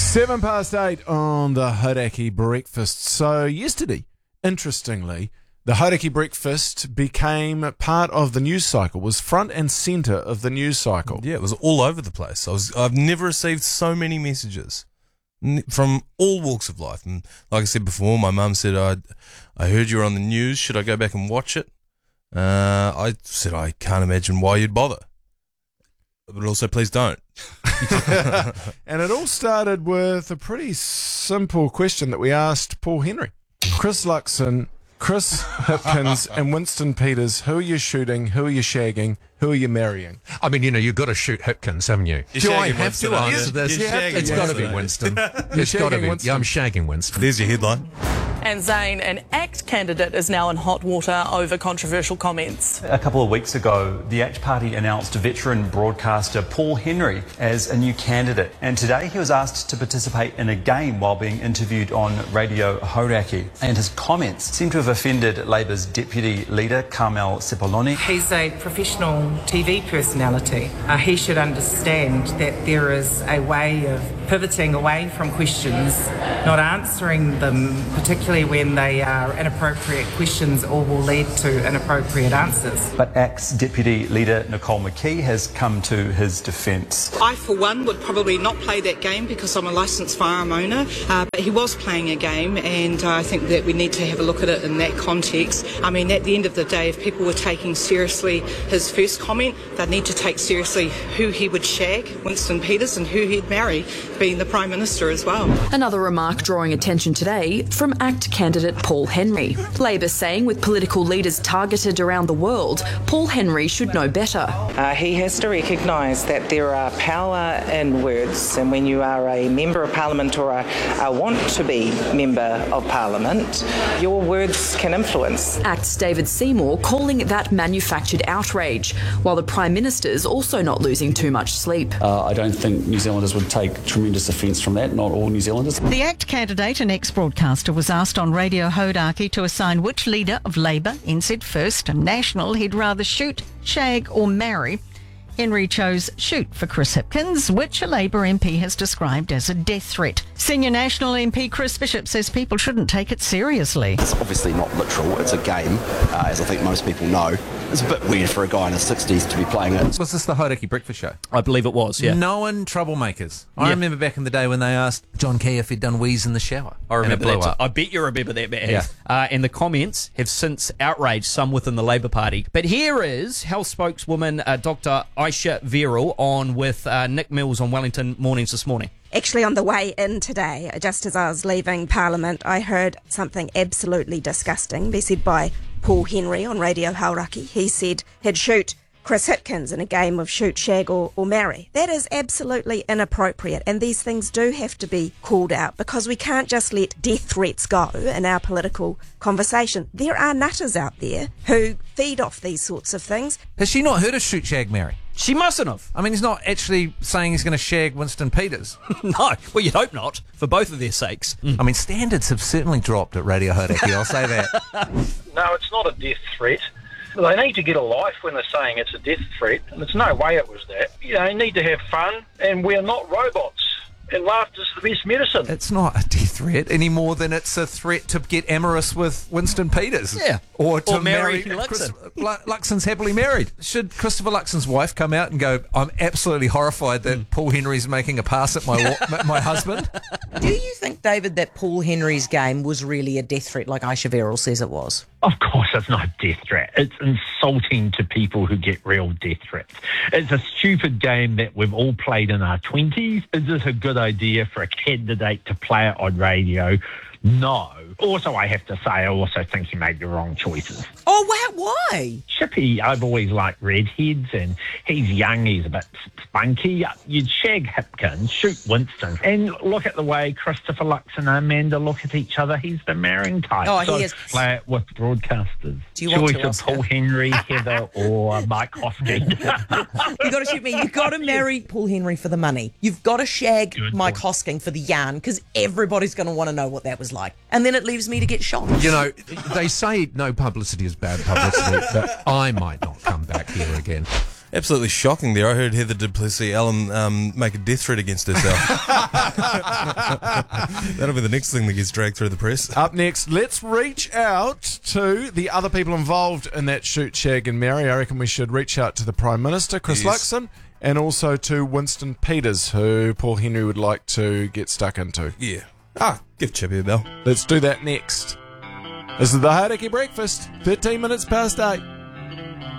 8:07 on the Hauraki Breakfast. So yesterday, interestingly, the Hauraki Breakfast became part of the news cycle, was front and centre of the news cycle. Yeah, it was all over the place. I've never received so many messages from all walks of life. And like I said before, my mum said, I heard you were on the news. Should I go back and watch it? I said, I can't imagine why you'd bother. But also, please don't. And it all started with a pretty simple question that we asked Paul Henry. Chris Luxon, Chris Hipkins and Winston Peters, who are you shooting, who are you shagging, who are you marrying? I mean, you've got to shoot Hipkins, haven't you? You're Do I shagging have Winston, to aren't answer you? this? You're shagging It's got to be Winston. Winston. It's got to shagging be. Winston. Yeah, I'm shagging Winston. There's your headline. And Zane, an ACT candidate, is now in hot water over controversial comments. A couple of weeks ago, the ACT Party announced veteran broadcaster Paul Henry as a new candidate. And today he was asked to participate in a game while being interviewed on Radio Hauraki. And his comments seem to have offended Labour's deputy leader, Carmel Sepuloni. He's a professional TV personality. He should understand that there is a way of pivoting away from questions, not answering them, particularly when they are inappropriate questions or will lead to inappropriate answers. But ACT's deputy leader, Nicole McKee, has come to his defence. I, for one, would probably not play that game because I'm a licensed firearm owner, but he was playing a game, and I think that we need to have a look at it in that context. I mean, at the end of the day, if people were taking seriously his first comment, they'd need to take seriously who he would shag, Winston Peters, and who he'd marry, being the Prime Minister as well. Another remark drawing attention today from ACT candidate Paul Henry. Labor saying with political leaders targeted around the world, Paul Henry should know better. He has to recognise that there are power in words, and when you are a Member of Parliament or a want to be Member of Parliament, your words can influence. ACT's David Seymour calling that manufactured outrage, while the Prime Minister's also not losing too much sleep. I don't think New Zealanders would take tremendous offence from that, not all New Zealanders. The ACT candidate and ex-broadcaster was asked on Radio Hauraki to assign which leader of Labour, NZ First and National, he'd rather shoot, shag or marry. Henry chose shoot for Chris Hipkins, which a Labour MP has described as a death threat. Senior National MP Chris Bishop says people shouldn't take it seriously. It's obviously not literal, it's a game, as I think most people know. It's a bit weird for a guy in his 60s to be playing it. Was this the Hauraki Breakfast Show? I believe it was, yeah. Known troublemakers. I remember back in the day when they asked John Key if he'd done wheeze in the shower. I remember that. Up. I bet you remember that, Matt. Yeah. And the comments have since outraged some within the Labour Party. But here is health spokeswoman Dr. Aisha Viral on with Nick Mills on Wellington Mornings this morning. Actually, on the way in today, just as I was leaving Parliament, I heard something absolutely disgusting be said by Paul Henry on Radio Hauraki. He said he'd shoot Chris Hipkins in a game of shoot, shag or marry. That is absolutely inappropriate, and these things do have to be called out because we can't just let death threats go in our political conversation. There are nutters out there who feed off these sorts of things. Has she not heard of shoot, shag, marry? She mustn't have. I mean, he's not actually saying he's going to shag Winston Peters. No, well, you'd hope not, for both of their sakes. I mean, standards have certainly dropped at Radio Hauraki, I'll say that. No, it's not a death threat. They need to get a life when they're saying it's a death threat, and there's no way it was that. You know, you need to have fun, and we're not robots. And laughter's the best medicine. It's not a death threat any more than it's a threat to get amorous with Winston Peters. Yeah. Or to marry Luxon. Luxon's happily married. Should Christopher Luxon's wife come out and go, I'm absolutely horrified that Paul Henry's making a pass at my husband? Do you think, David, that Paul Henry's game was really a death threat like Aisha Viral says it was? Of course it's not a death threat. It's insulting to people who get real death threats. It's a stupid game that we've all played in our 20s. Is this a good idea for a candidate to play it on radio? No. Also, I have to say, I also think he made the wrong choices. Oh, wow, why? Chippy, I've always liked redheads, and he's young, he's a bit spunky. You'd shag Hipkins, shoot Winston, and look at the way Christopher Luxon and Amanda look at each other. He's the marrying type. Oh, so he is. Play it with broadcasters. Do you want Choice to, of Paul Henry, Heather, or Mike Hosking. You got to shoot me. You've got to marry Paul Henry for the money. You've got to shag Mike Hosking for the yarn because everybody's going to want to know what that was like. And then it leaves me to get shot. You know, they say no publicity is bad publicity, but I might not come back here again. Absolutely shocking there. I heard Heather du Plessis-Allen make a death threat against herself. That'll be the next thing that gets dragged through the press. Up next, let's reach out to the other people involved in that shoot, shag and marry. I reckon we should reach out to the Prime Minister, Chris Luxon, and also to Winston Peters, who Paul Henry would like to get stuck into. Yeah. Give Chippy a bell. Let's do that next. This is the Hauraki Breakfast, 13 minutes past 8.